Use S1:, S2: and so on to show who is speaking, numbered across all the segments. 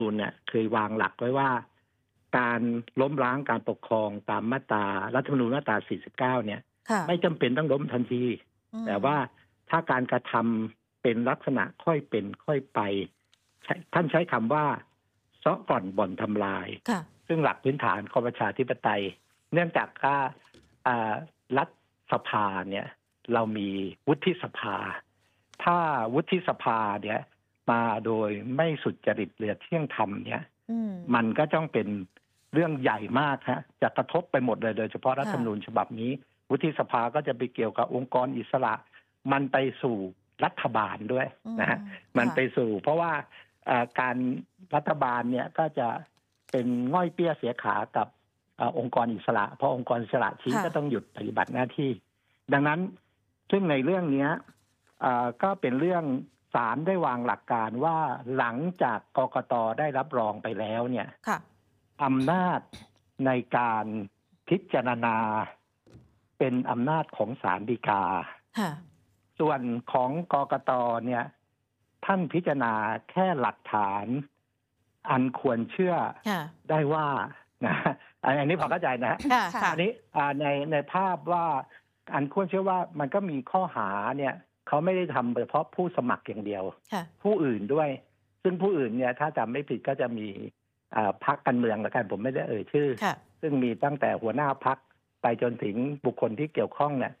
S1: นูญเนี่ยเคยวางหลักไว้ว่าการล้มล้างการปกครองตามมาตรารัฐธรรมนูญมาตรา 49 เนี่ยไม่จำเป็นต้องล้มทันทีแต่ว่าถ้าการกระทำเป็นลักษณะค่อยเป็นค่อยไปท่านใช้คำว่าเซาะก่อนบ่อนทำลายซึ่งหลักพื้นฐานของประชาธิปไตยเนื่องจากรัฐสภาเนี่ยเรามีวุฒิสภาถ้าวุฒิสภาเนี่ยมาโดยไม่สุจริตหรือเที่ยงธรรมเนี่ยมันก็ต้องเป็นเรื่องใหญ่มากฮะจะกระทบไปหมดเลยโดยเฉพาะรัฐธรรมนูญฉบับนี้วุฒิสภาก็จะไปเกี่ยวกับองค์กรอิสระมันไปสู่รัฐบาลด้วยนะฮะมันไปสู่เพราะว่าการรัฐบาลเนี่ยก็จะเป็นง่อยเปี้ยเสียขากับองค์กรอิสระเพราะองค์กรอิสระชี้ก็ต้องหยุดปฏิบัติหน้าที่ดังนั้นซึ่งในเรื่องนี้ก็เป็นเรื่องศาลได้วางหลักการว่าหลังจากกกต.ได้รับรองไปแล้วเนี่ยอำนาจในการพิจารณาเป็นอำนาจของศาลฎีกาส่วนของกกต.เนี่ยท่านพิจารณาแค่หลักฐานอันควรเชื่อได้ว่านะอันนี้พอเข้าใจนะอันนี้ในภาพว่าอันควรเชื่อว่ามันก็มีข้อหาเนี่ยเขาไม่ได้ทำเฉพาะผู้สมัครอย่างเดียวผู้อื่นด้วยซึ่งผู้อื่นเนี่ยถ้าจำไม่ผิดก็จะมีพรรคการเมืองละกันผมไม่ได้เอ่ยชื่อซึ่งมีตั้งแต่หัวหน้าพรรคไปจนถึงบุคคลที่เกี่ยวข้องเนี่ย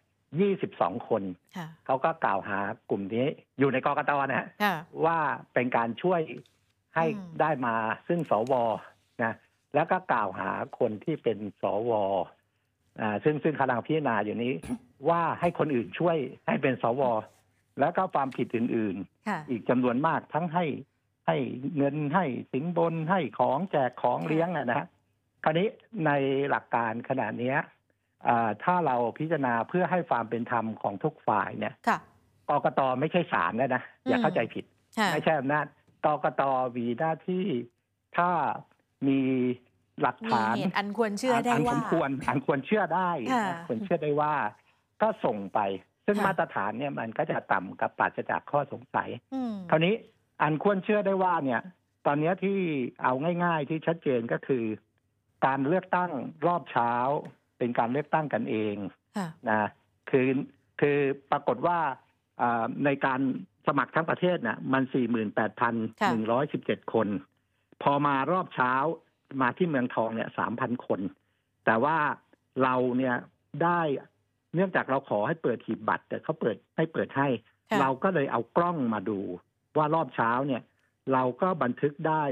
S1: 22 คนเขาก็กล่าวหากลุ่มนี้อยู่ในกกต.นะว่าเป็นการช่วยให้ได้มาซึ่งสวนะแล้วก็กล่าวหาคนที่เป็นสวซึ่งกำลังพิจารณาอยู่นี้ว่าให้คนอื่นช่วยให้เป็นสวแล้วก็ความผิดอื่นๆอีกจำนวนมากทั้งให้เงินให้สินบนให้ของแจกของเลี้ยงนะฮะคราวนี้ในหลักการขณะนี้ถ้าเราพิจารณาเพื่อให้ความเป็นธรรมของทุกฝ่ายเนี่ยกกต.ไม่ใช่ศาลนะอย่าเข้าใจผิดไม่ใช่อำนาจกกต.มีหน้าที่ถ้ามีหลักฐาน
S2: อันควรเชื่อได้ว่า
S1: อันควรเชื่อได้ควรเชื่อได้ว่าก็ส่งไปซึ่งมาตรฐานเนี่ยมันก็จะต่ำกับปราศจากข้อสงสัยคราวนี้อันควรเชื่อได้ว่าเนี่ยตอนนี้ที่เอาง่ายๆที่ชัดเจนก็คือการเลือกตั้งรอบเช้าเป็นการเลือกตั้งกันเองนะคือปรากฏว่าในการสมัครทั้งประเทศน่ะมัน 48,117 คนพอมารอบเช้ามาที่เมืองทองเนี่ย 3,000 คนแต่ว่าเราเนี่ยได้เนื่องจากเราขอให้เปิดหีบบัตรแต่เขาเปิดให้เราก็เลยเอากล้องมาดูว่ารอบเช้าเนี่ยเราก็บันทึกได้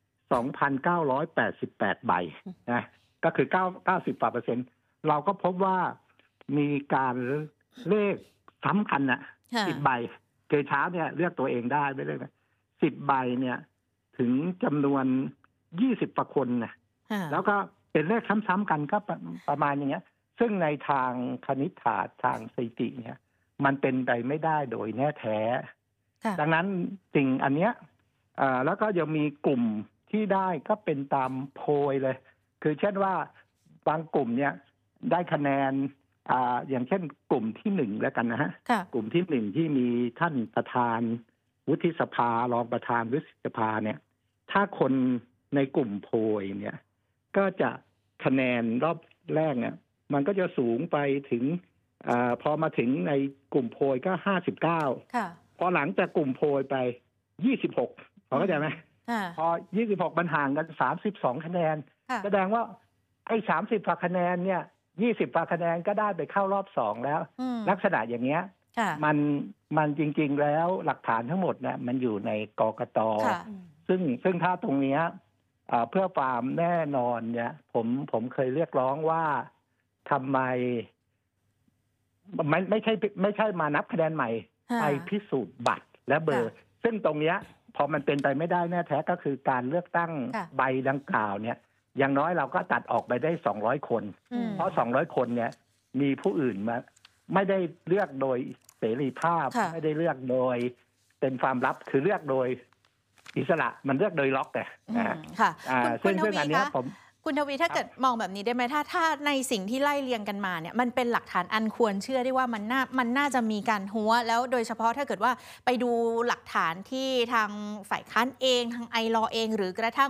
S1: 2,988 ใบนะก็คือ90%เราก็พบว่ามีการเลขซ้ำกันน่ะ10 ใบเกยเช้าเนี่ยเลือกตัวเองได้ไม่ได้10 ใบเนี่ยถึงจำนวน20 กว่าคนนะแล้วก็เป็นเลขซ้ำๆกันก็ประมาณอย่างเงี้ยซึ่งในทางคณิตศาสตร์ทางสถิติเนี่ยมันเป็นไปไม่ได้โดยแน่แท้ดังนั้นสิ่งอันเนี้ยแล้วก็ยังมีกลุ่มที่ได้ก็เป็นตามโพยเลยคือเช่นว่าบางกลุ่มเนี่ยได้คะแนนอย่างเช่นกลุ่มที่1แล้วกันนะฮะกลุ่มที่1ที่มีท่านประธานวุฒิสภารองประธานวุฒิสภาเนี่ยถ้าคนในกลุ่มโพยเนี่ยก็จะคะแนนรอบแรกเนี่ยมันก็จะสูงไปถึงพอมาถึงในกลุ่มโพยก็59พอหลังจากกลุ่มโพยไป26พอเข้าใจไหมพอ26มันห่างกัน32 คะแนนแสดงว่าไอ้30 กว่าคะแนนเนี่ย20 กว่าคะแนนก็ได้ไปเข้ารอบ2แล้วลักษณะอย่างเงี้ยมันจริงๆแล้วหลักฐานทั้งหมดเนี่ยมันอยู่ในกกต.ซึ่งถ้าตรงเนี้ยเพื่อความแน่นอนเนี่ยผมเคยเรียกร้องว่าทำไมไม่ใช่มานับคะแนนใหม่ไปพิสูจน์บัตรและเบอร์ซึ่งตรงเนี้ยพอมันเป็นไปไม่ได้แน่แท้ก็คือการเลือกตั้งใบดังกล่าวเนี่ยอย่างน้อยเราก็ตัดออกไปได้200 คนเพราะ200 คนเนี่ยมีผู้อื่นมาไม่ได้เลือกโดยเสรีภาพไม่ได้เลือกโดยเป็นความลับคือเลือกโดยอิสระมันเลือกโดยล็อกแต่ซึ่งอันนี้
S2: คุณทวีถ้าเกิดมองแบบนี้ได้ไหมถ้าในสิ่งที่ไล่เรียงกันมาเนี่ยมันเป็นหลักฐานอันควรเชื่อได้ว่ามันน่าจะมีการหัวแล้วโดยเฉพาะถ้าเกิดว่าไปดูหลักฐานที่ทางฝ่ายค้านเองทางไอลอเองหรือกระทั่ง